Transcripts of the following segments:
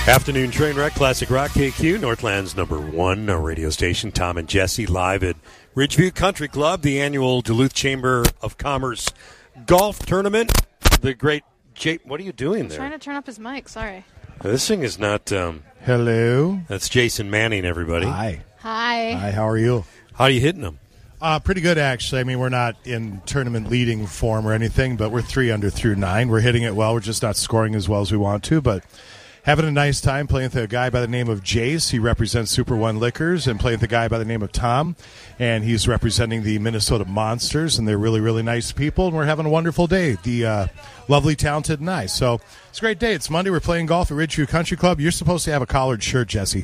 Afternoon train wreck, Classic Rock KQ, Northland's #1 radio station. Tom and Jesse live at Ridgeview Country Club, the annual Duluth Chamber of Commerce golf tournament. The great what are you doing there? Trying to turn up his mic, sorry. This thing is not... Hello. That's Jason Manning, everybody. Hi. Hi. Hi, how are you? How are you hitting them? Pretty good, actually. I mean, we're not in tournament leading form or anything, but we're 3 under through 9. We're hitting it well. We're just not scoring as well as we want to, but having a nice time playing with a guy by the name of Jace. He represents Super One Liquors, and playing with a guy by the name of Tom, and he's representing the Minnesota Monsters, and they're really, really nice people, and we're having a wonderful day. The lovely, talented, and nice. So it's a great day. It's Monday. We're playing golf at Ridgeview Country Club. You're supposed to have a collared shirt, Jesse.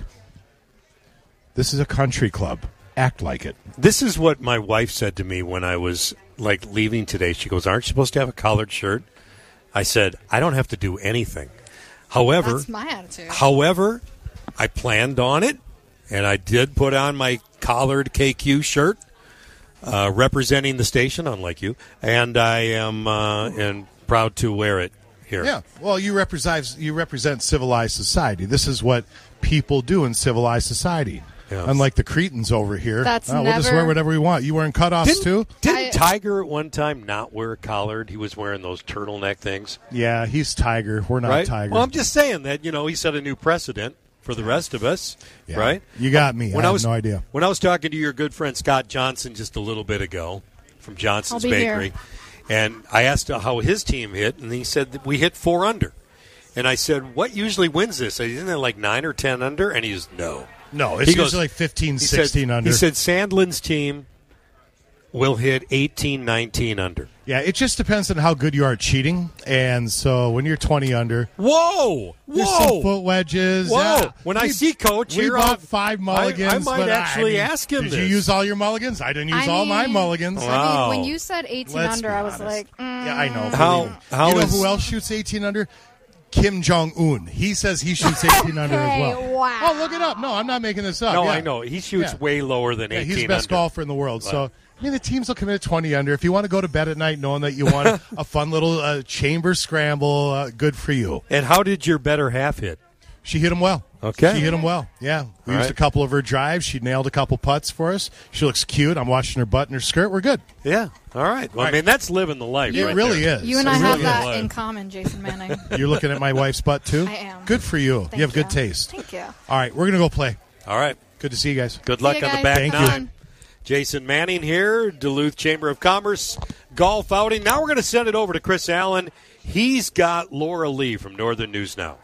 This is a country club. Act like it. This is what my wife said to me when I was leaving today. She goes, "Aren't you supposed to have a collared shirt?" I said, "I don't have to do anything." However, that's my attitude. However, I planned on it, and I did put on my collared KQ shirt, representing the station, unlike you, and I am proud to wear it here. Yeah, well, you represent civilized society. This is what people do in civilized society. Yeah. Unlike the Cretans over here. We'll just wear whatever we want. You wearing cutoffs too? Didn't Tiger at one time not wear a collared? He was wearing those turtleneck things. Yeah, he's Tiger. We're not right? Tiger. Well, I'm just saying that, he set a new precedent for the rest of us, yeah. Right? You got me. I have no idea. When I was talking to your good friend Scott Johnson just a little bit ago from Johnson's Bakery, and I asked how his team hit, and he said that we hit 4 under. And I said, "What usually wins this? Isn't it like 9 or 10 under?" And he goes, "No. No, it's usually like 15, 16 under. He said Sandlin's team will hit 18, 19 under. Yeah, it just depends on how good you are at cheating. And so when you're 20 under. Whoa! There's some foot wedges. Whoa! Yeah. When I see Coach, we bought 5 mulligans. I might actually ask him did this. you use all your mulligans? I didn't use all my mulligans. Wow. When you said 18 under, I was like, Yeah, I know. How who else shoots 18 under? Kim Jong-un. He says he shoots 18 under as well. Wow. Oh, look it up. No, I'm not making this up. No, yeah. I know. He shoots way lower than 18 He's the best under. golfer in the world. But. So, the teams will commit at 20 under. If you want to go to bed at night knowing that you want a fun little chamber scramble, good for you. And how did your better half hit? She hit him well. Okay. She hit him well. Yeah. We used a couple of her drives. She nailed a couple putts for us. She looks cute. I'm washing her butt and her skirt. We're good. Yeah. All right. Well, I mean, that's living the life. It really is. You and I have that in common, Jason Manning. You're looking at my wife's butt, too? I am. Good for you. Thank you have good taste. Thank you. All right. We're going to go play. All right. Good to see you guys. Good luck on the back Thank nine. you. Jason Manning here, Duluth Chamber of Commerce golf outing. Now we're going to send it over to Chris Allen. He's got Laura Lee from Northern News Now.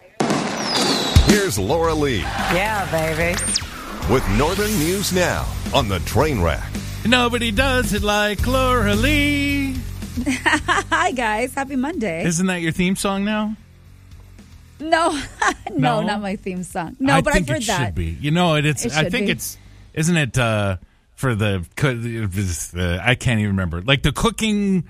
Here's Laura Lee. Yeah, baby. With Northern News Now on the train rack. Nobody does it like Laura Lee. Hi, guys. Happy Monday. Isn't that your theme song now? No, No? not my theme song. No, but I've heard that. It should be. It's. It I should think be. it's. Isn't it for the? I can't even remember. Like the cooking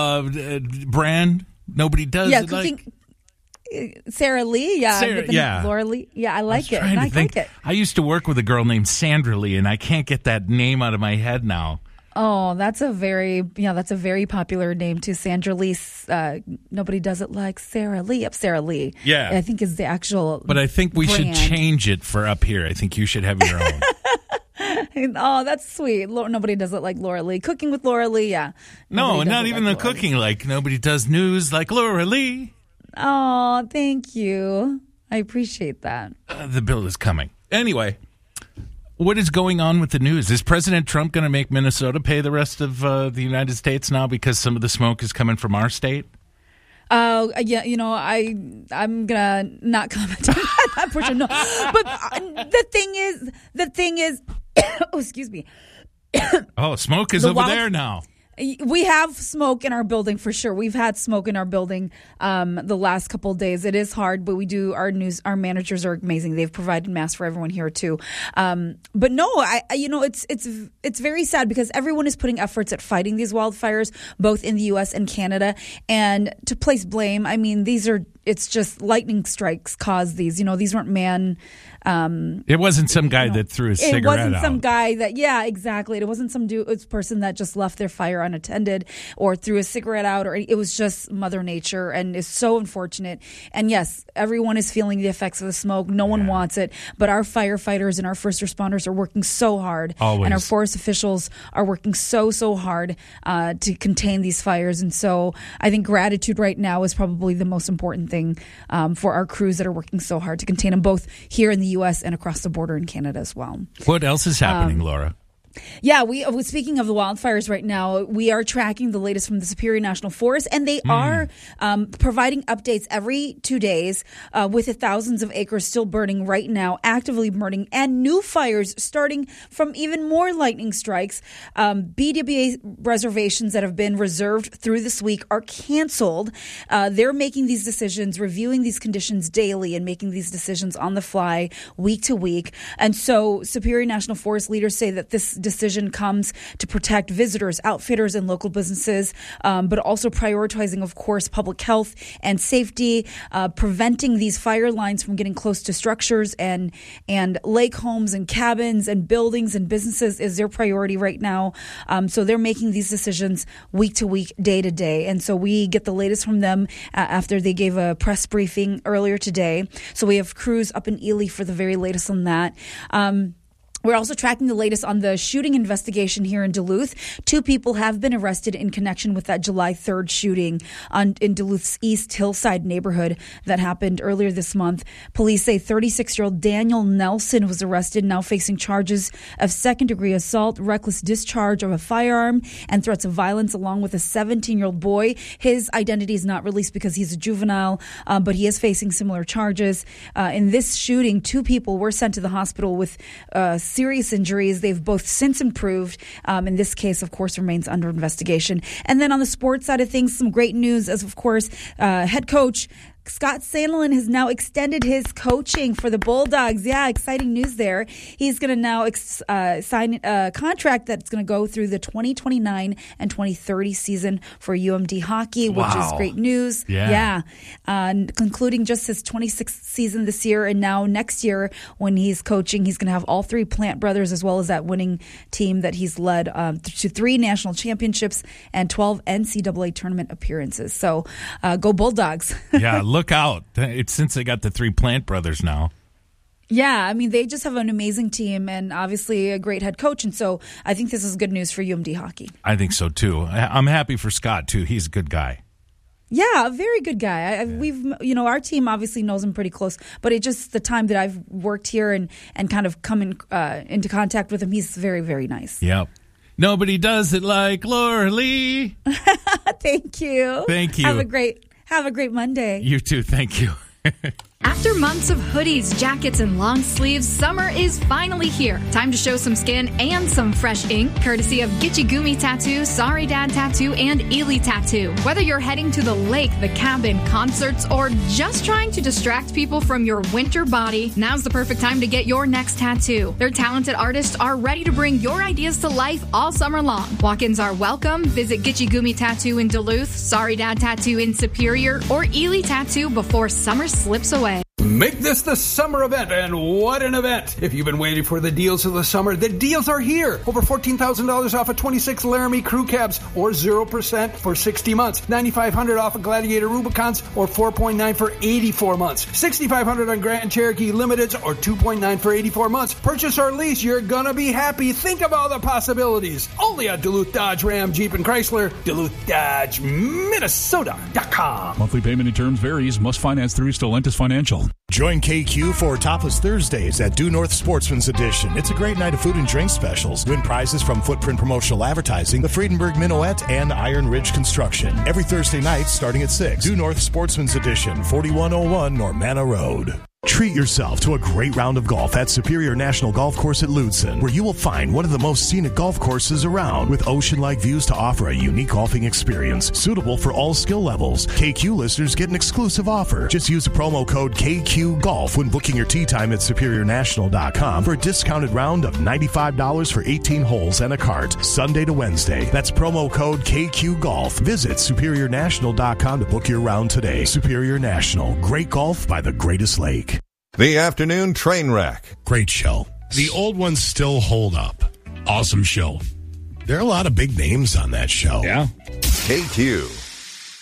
brand. Nobody does. Yeah, it cooking. Sarah Lee, Laura Lee. Yeah, I like it. I like it. I used to work with a girl named Sandra Lee, and I can't get that name out of my head now. Oh, that's a very popular name too. Sandra Lee. Nobody does it like Sarah Lee. Yep, Sarah Lee. Yeah, I think is the actual. But I think we should change it for up here. I think you should have your own. Oh, that's sweet. Nobody does it like Laura Lee. Cooking with Laura Lee. Yeah. No, not even the cooking. Like nobody does news like Laura Lee. Oh, thank you. I appreciate that. The bill is coming. Anyway, what is going on with the news? Is President Trump going to make Minnesota pay the rest of the United States now because some of the smoke is coming from our state? Yeah, I'm gonna not comment on that portion. No, but the thing is, oh, excuse me. Oh, smoke is over there now. We have smoke in our building for sure. We've had smoke in our building the last couple of days. It is hard, but we do our managers are amazing. They've provided masks for everyone here too. But no, it's very sad because everyone is putting efforts at fighting these wildfires, both in the U.S. and Canada. And to place blame, I mean, it's just lightning strikes cause these. These weren't man. It wasn't some guy that threw a cigarette out. It wasn't some guy that, exactly. It wasn't some person that just left their fire unattended or threw a cigarette out. Or it was just Mother Nature, and it's so unfortunate. And yes, everyone is feeling the effects of the smoke. No one wants it, but our firefighters and our first responders are working so hard. Always. And our forest officials are working so hard to contain these fires. And so I think gratitude right now is probably the most important thing for our crews that are working so hard to contain them, both here in the U.S. and across the border in Canada as well. What else is happening, Laura? Yeah, speaking of the wildfires right now, we are tracking the latest from the Superior National Forest, and they are providing updates every 2 days with thousands of acres still burning right now, actively burning, and new fires starting from even more lightning strikes. BWA reservations that have been reserved through this week are canceled. They're making these decisions, reviewing these conditions daily, and making these decisions on the fly week to week. And so Superior National Forest leaders say that this decision comes to protect visitors, outfitters, and local businesses, but also prioritizing, of course, public health and safety, preventing these fire lines from getting close to structures and lake homes and cabins and buildings and businesses is their priority right now. So they're making these decisions week to week, day to day. And so we get the latest from them after they gave a press briefing earlier today. So we have crews up in Ely for the very latest on that. We're also tracking the latest on the shooting investigation here in Duluth. 2 people have been arrested in connection with that July 3rd shooting in Duluth's East Hillside neighborhood that happened earlier this month. Police say 36-year-old Daniel Nelson was arrested, now facing charges of second-degree assault, reckless discharge of a firearm, and threats of violence, along with a 17-year-old boy. His identity is not released because he's a juvenile, but he is facing similar charges. In this shooting, 2 people were sent to the hospital with serious injuries. They've both since improved. In this case, of course, remains under investigation. And then on the sports side of things, some great news as, of course, head coach Scott Sandelin has now extended his coaching for the Bulldogs. Yeah, exciting news there. He's going to now sign a contract that's going to go through the 2029 and 2030 season for UMD hockey, which is great news. Yeah. Concluding just his 26th season this year, and now next year when he's coaching, he's going to have all 3 Plant brothers as well as that winning team that he's led to 3 national championships and 12 NCAA tournament appearances. So go Bulldogs. Yeah, look out. It's since they got the 3 Plant brothers now. Yeah, I mean, they just have an amazing team and obviously a great head coach. And so I think this is good news for UMD hockey. I think so, too. I'm happy for Scott, too. He's a good guy. Yeah, a very good guy. We've, our team obviously knows him pretty close, but it just the time that I've worked here and kind of come into contact with him, he's very, very nice. Yep. Nobody does it like Laura Lee. Thank you. Thank you. Have a great Monday. You too. Thank you. After months of hoodies, jackets, and long sleeves, summer is finally here. Time to show some skin and some fresh ink, courtesy of Gitchy Gumi Tattoo, Sorry Dad Tattoo, and Ely Tattoo. Whether you're heading to the lake, the cabin, concerts, or just trying to distract people from your winter body, now's the perfect time to get your next tattoo. Their talented artists are ready to bring your ideas to life all summer long. Walk-ins are welcome. Visit Gitchy Gumi Tattoo in Duluth, Sorry Dad Tattoo in Superior, or Ely Tattoo before summer slips away. Make this the summer event, and what an event! If you've been waiting for the deals of the summer, the deals are here. Over $14,000 off of 26 Laramie crew cabs, or 0% for 60 months. $9,500 off of Gladiator Rubicons, or 4.9 for 84 months. $6,500 on Grand Cherokee Limiteds, or 2.9 for 84 months. Purchase or lease, you're gonna be happy. Think of all the possibilities. Only at Duluth Dodge Ram Jeep and Chrysler. Duluth Dodge, Minnesota.com. Monthly payment and terms varies. Must finance through Stellantis Financial. Join KQ for Topless Thursdays at Due North Sportsman's Edition. It's a great night of food and drink specials. Win prizes from Footprint Promotional Advertising, the Friedenberg Minuet, and Iron Ridge Construction. Every Thursday night starting at 6. Due North Sportsman's Edition, 4101 Normanna Road. Treat yourself to a great round of golf at Superior National Golf Course at Lewdson, where you will find one of the most scenic golf courses around, with ocean-like views to offer a unique golfing experience suitable for all skill levels. KQ listeners get an exclusive offer. Just use the promo code KQGolf when booking your tee time at SuperiorNational.com for a discounted round of $95 for 18 holes and a cart, Sunday to Wednesday. That's promo code KQGolf. Visit SuperiorNational.com to book your round today. Superior National. Great golf by the greatest lake. The afternoon train wreck. Great show. The old ones still hold up. Awesome show. There are a lot of big names on that show. Yeah. KQ.